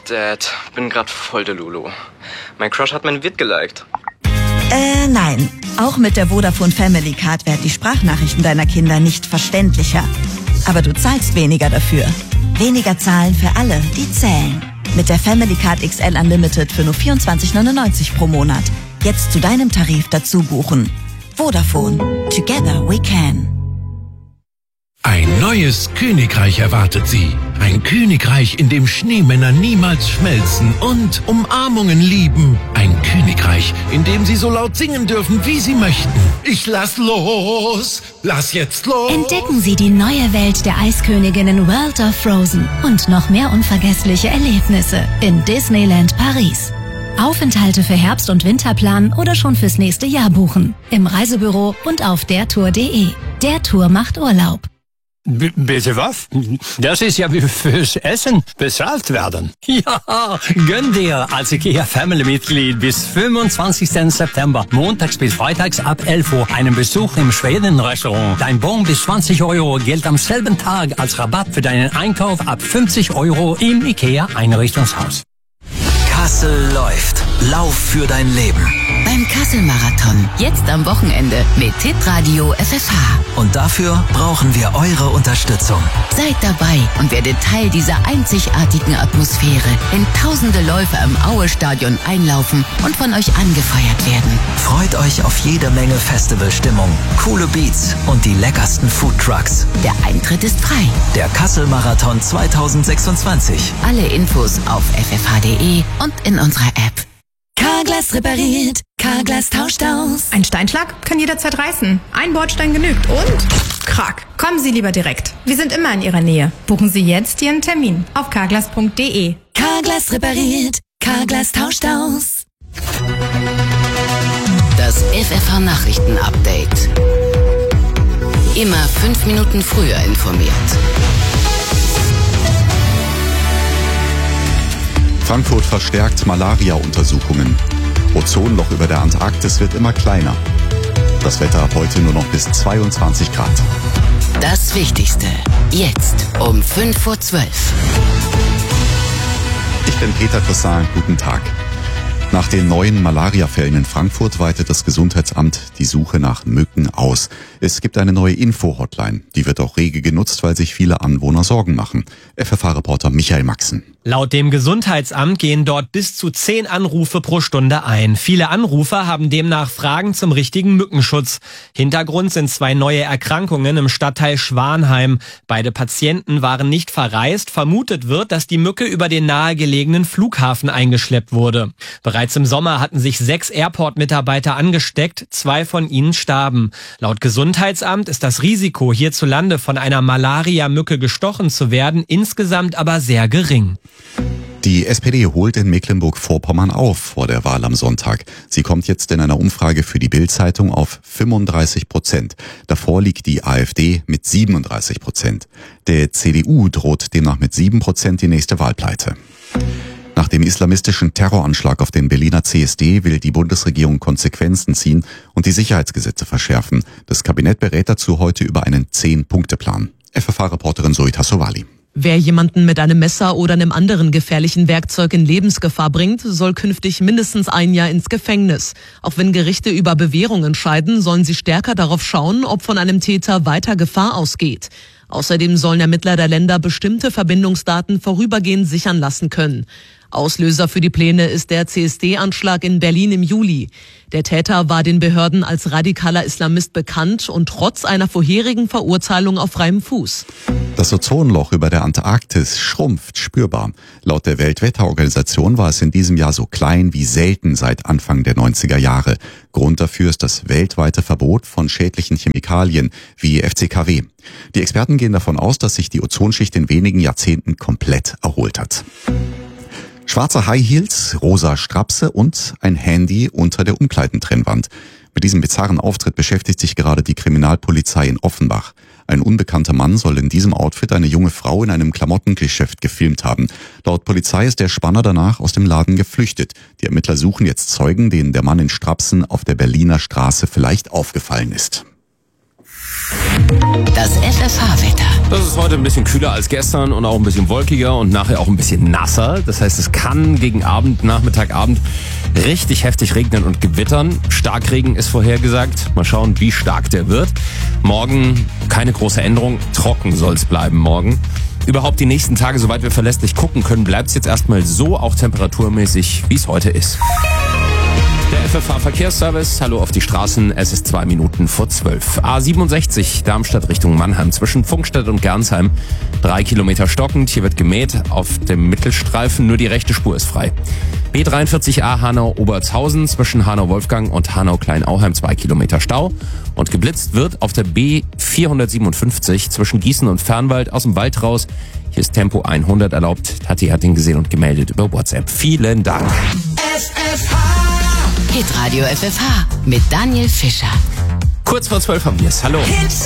Dad, bin grad voll der Lulu. Mein Crush hat mein Vid geliked. Nein. Auch mit der Vodafone Family Card werden die Sprachnachrichten deiner Kinder nicht verständlicher. Aber du zahlst weniger dafür. Weniger zahlen für alle, die zählen. Mit der Family Card XL Unlimited für nur 24,99 pro Monat. Jetzt zu deinem Tarif dazu buchen. Vodafone. Together we can. Ein neues Königreich erwartet Sie. Ein Königreich, in dem Schneemänner niemals schmelzen und Umarmungen lieben. Ein Königreich, in dem Sie so laut singen dürfen, wie Sie möchten. Ich lass los! Lass jetzt los! Entdecken Sie die neue Welt der Eisköniginnen World of Frozen und noch mehr unvergessliche Erlebnisse in Disneyland Paris. Aufenthalte für Herbst- und Winterplan oder schon fürs nächste Jahr buchen. Im Reisebüro und auf dertour.de. Der Tour macht Urlaub. Bitte was? Das ist ja wie fürs Essen bezahlt werden. Ja, gönn dir als IKEA-Family-Mitglied bis 25. September, montags bis freitags ab 11 Uhr, einen Besuch im Schweden-Restaurant. Dein Bon bis 20 € gilt am selben Tag als Rabatt für deinen Einkauf ab 50 € im IKEA-Einrichtungshaus. Kassel läuft. Lauf für dein Leben. Beim Kassel-Marathon. Jetzt am Wochenende mit Hitradio FFH. Und dafür brauchen wir eure Unterstützung. Seid dabei und werdet Teil dieser einzigartigen Atmosphäre, wenn tausende Läufer im Aue-Stadion einlaufen und von euch angefeuert werden. Freut euch auf jede Menge Festivalstimmung, coole Beats und die leckersten Foodtrucks. Der Eintritt ist frei. Der Kassel-Marathon 2026. Alle Infos auf ffh.de und in unserer App. Carglass repariert, Carglass tauscht aus. Ein Steinschlag kann jederzeit reißen. Ein Bordstein genügt und krack. Kommen Sie lieber direkt. Wir sind immer in Ihrer Nähe. Buchen Sie jetzt Ihren Termin auf carglass.de. Carglass repariert, Carglass tauscht aus. Das FFH Nachrichten Update. Immer 5 Minuten früher informiert. Frankfurt verstärkt Malaria-Untersuchungen. Ozonloch über der Antarktis wird immer kleiner. Das Wetter ab heute nur noch bis 22 Grad. Das Wichtigste. Jetzt um 5:12 Uhr. Ich bin Peter Chrissan. Guten Tag. Nach den neuen Malaria-Fällen in Frankfurt weitet das Gesundheitsamt die Suche nach Mücken aus. Es gibt eine neue Info-Hotline. Die wird auch rege genutzt, weil sich viele Anwohner Sorgen machen. FFH-Reporter Michael Maxen. Laut dem Gesundheitsamt gehen dort bis zu 10 Anrufe pro Stunde ein. Viele Anrufer haben demnach Fragen zum richtigen Mückenschutz. Hintergrund sind 2 neue Erkrankungen im Stadtteil Schwanheim. Beide Patienten waren nicht verreist. Vermutet wird, dass die Mücke über den nahegelegenen Flughafen eingeschleppt wurde. Bereits im Sommer hatten sich 6 Airport-Mitarbeiter angesteckt. 2 von ihnen starben. Laut Gesundheitsamt ist das Risiko, hierzulande von einer Malaria-Mücke gestochen zu werden, insgesamt aber sehr gering. Die SPD holt in Mecklenburg-Vorpommern auf vor der Wahl am Sonntag. Sie kommt jetzt in einer Umfrage für die Bild-Zeitung auf 35%. Davor liegt die AfD mit 37%. Der CDU droht demnach mit 7% die nächste Wahlpleite. Nach dem islamistischen Terroranschlag auf den Berliner CSD will die Bundesregierung Konsequenzen ziehen und die Sicherheitsgesetze verschärfen. Das Kabinett berät dazu heute über einen 10-Punkte-Plan. FFH-Reporterin Zoe Tassovali. Wer jemanden mit einem Messer oder einem anderen gefährlichen Werkzeug in Lebensgefahr bringt, soll künftig mindestens 1 Jahr ins Gefängnis. Auch wenn Gerichte über Bewährung entscheiden, sollen sie stärker darauf schauen, ob von einem Täter weiter Gefahr ausgeht. Außerdem sollen Ermittler der Länder bestimmte Verbindungsdaten vorübergehend sichern lassen können. Auslöser für die Pläne ist der CSD-Anschlag in Berlin im Juli. Der Täter war den Behörden als radikaler Islamist bekannt und trotz einer vorherigen Verurteilung auf freiem Fuß. Das Ozonloch über der Antarktis schrumpft spürbar. Laut der Weltwetterorganisation war es in diesem Jahr so klein wie selten seit Anfang der 90er Jahre. Grund dafür ist das weltweite Verbot von schädlichen Chemikalien wie FCKW. Die Experten gehen davon aus, dass sich die Ozonschicht in wenigen Jahrzehnten komplett erholt hat. Schwarze High Heels, rosa Strapse und ein Handy unter der Umkleidentrennwand. Mit diesem bizarren Auftritt beschäftigt sich gerade die Kriminalpolizei in Offenbach. Ein unbekannter Mann soll in diesem Outfit eine junge Frau in einem Klamottengeschäft gefilmt haben. Laut Polizei ist der Spanner danach aus dem Laden geflüchtet. Die Ermittler suchen jetzt Zeugen, denen der Mann in Strapsen auf der Berliner Straße vielleicht aufgefallen ist. Das FFH-Wetter. Das ist heute ein bisschen kühler als gestern und auch ein bisschen wolkiger und nachher auch ein bisschen nasser. Das heißt, es kann gegen Abend, Nachmittag, Abend richtig heftig regnen und gewittern. Starkregen ist vorhergesagt. Mal schauen, wie stark der wird. Morgen keine große Änderung. Trocken soll es bleiben morgen. Überhaupt die nächsten Tage, soweit wir verlässlich gucken können, bleibt es jetzt erstmal so, auch temperaturmäßig, wie es heute ist. Der FFH-Verkehrsservice, hallo auf die Straßen, es ist 2 Minuten vor 12. A67, Darmstadt Richtung Mannheim, zwischen Pfungstadt und Gernsheim. 3 Kilometer stockend, hier wird gemäht, auf dem Mittelstreifen, nur die rechte Spur ist frei. B43A Hanau-Obertshausen, zwischen Hanau-Wolfgang und Hanau-Kleinauheim 2 Kilometer Stau. Und geblitzt wird auf der B457 zwischen Gießen und Fernwald aus dem Wald raus. Hier ist Tempo 100 erlaubt. Tati hat ihn gesehen und gemeldet über WhatsApp. Vielen Dank. Hitradio FFH mit Daniel Fischer. Kurz vor 12 haben wir es. Hallo.